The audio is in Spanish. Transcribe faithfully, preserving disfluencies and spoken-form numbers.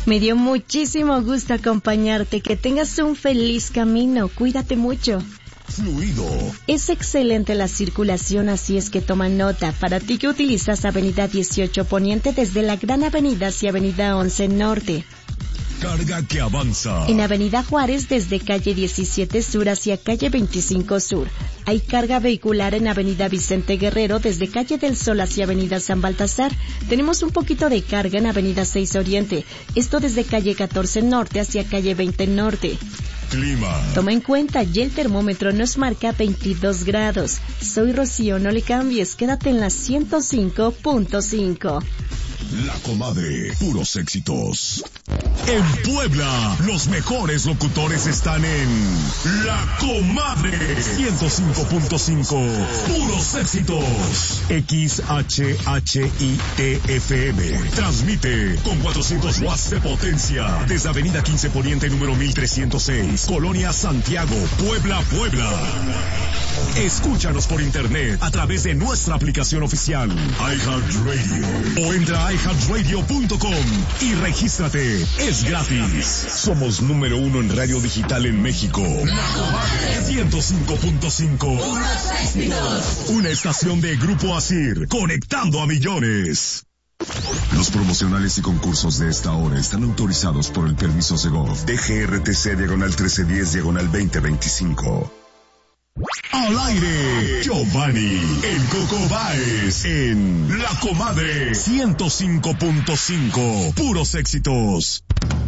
Me dio muchísimo gusto acompañarte. Que tengas un feliz camino. Cuídate mucho. Fluido. Es excelente la circulación, así es que toma nota. Para ti que utilizas Avenida dieciocho Poniente desde la Gran Avenida hacia Avenida once Norte. Carga que avanza. En Avenida Juárez desde calle diecisiete Sur hacia calle veinticinco Sur. Hay carga vehicular en Avenida Vicente Guerrero desde calle del Sol hacia Avenida San Baltasar. Tenemos un poquito de carga en Avenida seis Oriente. Esto desde calle catorce Norte hacia calle veinte Norte. Clima. Toma en cuenta, y el termómetro nos marca veintidós grados. Soy Rocío, no le cambies, quédate en la ciento cinco punto cinco. La Comadre, puros éxitos. En Puebla, los mejores locutores están en La Comadre ciento cinco punto cinco. Puros éxitos. X H H I T F M. Transmite con cuatrocientos watts de potencia desde Avenida quince Poniente número mil trescientos seis, Colonia Santiago, Puebla, Puebla. Escúchanos por internet a través de nuestra aplicación oficial iHeartRadio o entra a i heart radio punto com y regístrate. Es gratis. Somos número uno en radio digital en México. ciento cinco punto cinco. Una estación de Grupo Asir, conectando a millones. Los promocionales y concursos de esta hora están autorizados por el permiso Segov D G R T C diagonal trece diez diagonal veinte veinticinco. Al aire, Giovanni, el Coco Báez, en La Comadre ciento cinco punto cinco, puros éxitos.